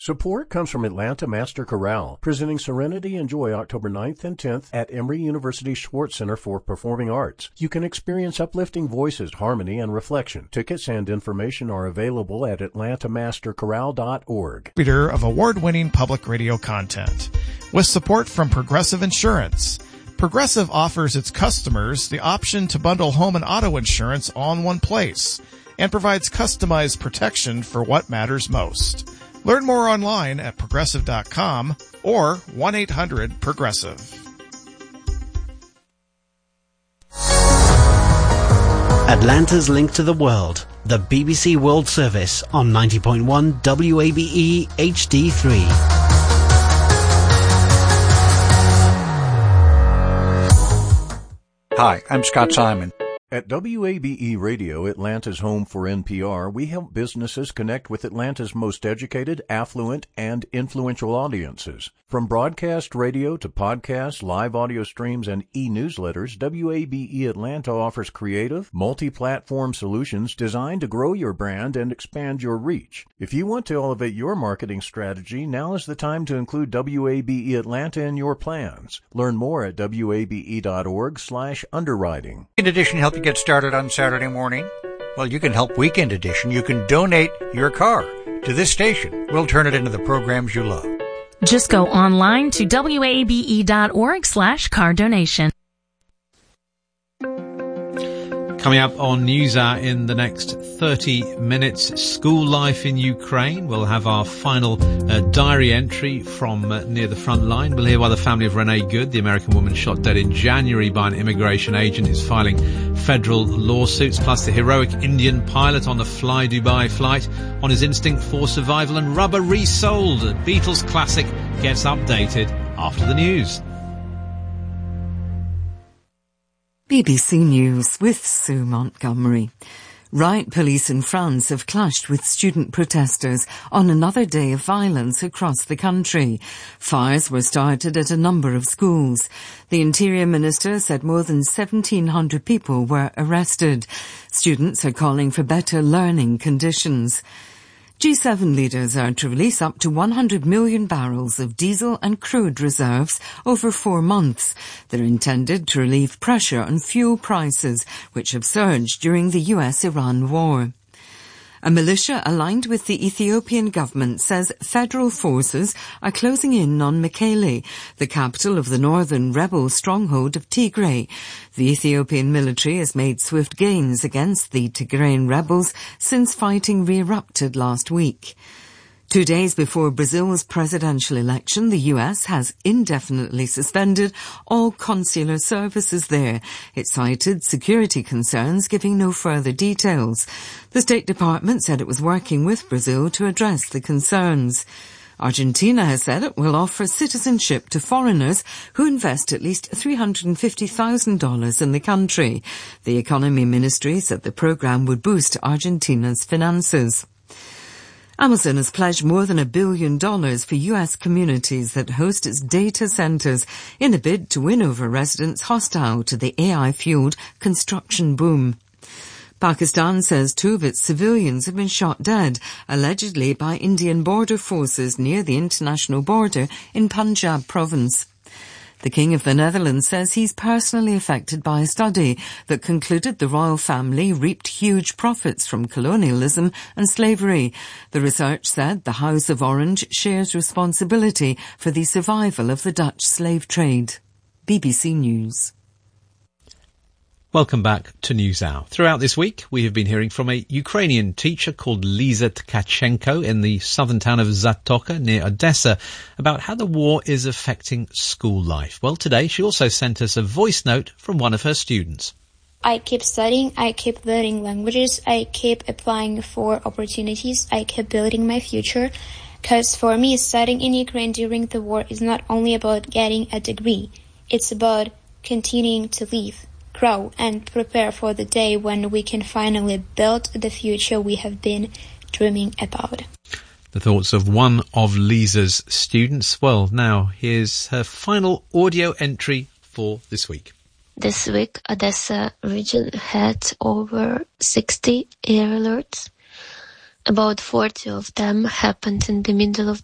Support comes from Atlanta Master Chorale, presenting Serenity and Joy October 9th and 10th at Emory University Schwartz Center for Performing Arts. You can experience uplifting voices, harmony, and reflection. Tickets and information are available at atlantamasterchorale.org. Distributor of award-winning public radio content. With support from Progressive Insurance. Progressive offers its customers the option to bundle home and auto insurance all in one place and provides customized protection for what matters most. Learn more online at progressive.com or 1-800-PROGRESSIVE. Atlanta's link to the world, the BBC World Service on 90.1 WABE HD3. Hi, I'm Scott Simon. At WABE Radio, Atlanta's home for NPR, we help businesses connect with Atlanta's most educated, affluent, and influential audiences. From broadcast radio to podcasts, live audio streams, and e-newsletters, WABE Atlanta offers creative, multi-platform solutions designed to grow your brand and expand your reach. If you want to elevate your marketing strategy, now is the time to include WABE Atlanta in your plans. Learn more at wabe.org/underwriting. Weekend Edition help you get started on Saturday morning? Well, you can help Weekend Edition. You can donate your car to this station. We'll turn it into the programs you love. Just go online to wabe.org/car donation. Coming up on NewsHour in the next 30 minutes, school life in Ukraine. We'll have our final diary entry from near the front line. We'll hear why the family of Renee Good, the American woman shot dead in January by an immigration agent, is filing federal lawsuits, plus the heroic Indian pilot on the Fly Dubai flight on his instinct for survival, and Rubber Resold, a Beatles classic, gets updated after the news. BBC News with Sue Montgomery. Riot police in France have clashed with student protesters on another day of violence across the country. Fires were started at a number of schools. The Interior Minister said more than 1,700 people were arrested. Students are calling for better learning conditions. G7 leaders are to release up to 100 million barrels of diesel and crude reserves over 4 months. They're intended to relieve pressure on fuel prices, which have surged during the US-Iran war. A militia aligned with the Ethiopian government says federal forces are closing in on Mekele, the capital of the northern rebel stronghold of Tigray. The Ethiopian military has made swift gains against the Tigrayan rebels since fighting re-erupted last week. 2 days before Brazil's presidential election, the US has indefinitely suspended all consular services there. It cited security concerns, giving no further details. The State Department said it was working with Brazil to address the concerns. Argentina has said it will offer citizenship to foreigners who invest at least $350,000 in the country. The Economy Ministry said the program would boost Argentina's finances. Amazon has pledged more than $1 billion for U.S. communities that host its data centers in a bid to win over residents hostile to the AI-fueled construction boom. Pakistan says 2 of its civilians have been shot dead, allegedly by Indian border forces near the international border in Punjab province. The King of the Netherlands says he's personally affected by a study that concluded the royal family reaped huge profits from colonialism and slavery. The research said the House of Orange shares responsibility for the survival of the Dutch slave trade. BBC News. Welcome back to NewsHour. Throughout this week, we have been hearing from a Ukrainian teacher called Liza Tkachenko in the southern town of Zatoka near Odessa about how the war is affecting school life. Well, today she also sent us a voice note from one of her students. I keep studying, I keep learning languages, I keep applying for opportunities, I keep building my future. Because for me, studying in Ukraine during the war is not only about getting a degree, it's about continuing to live, grow, and prepare for the day when we can finally build the future we have been dreaming about. The thoughts of one of Lisa's students. Well, now here's her final audio entry for this week. This week, Odessa region had over 60 air alerts. About 40 of them happened in the middle of